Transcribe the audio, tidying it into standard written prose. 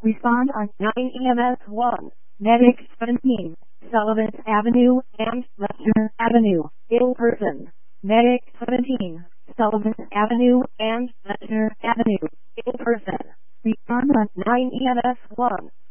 Respond on 9 EMS 1. Medic 17, Sullivan Avenue and Lester Avenue. In person. Medic 17, Sullivan Avenue and Lester Avenue. In person. Respond on 9 EMS 1.